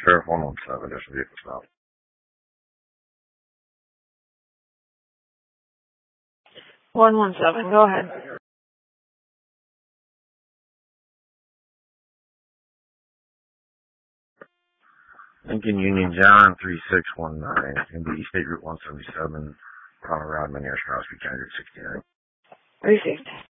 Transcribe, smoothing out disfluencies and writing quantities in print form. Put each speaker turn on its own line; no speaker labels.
Sheriff 117, there's a vehicle stop.
117, go ahead.
Lincoln Union John 3619, in the State Route 177, Colorado, Minneapolis, County Route 69.
Received.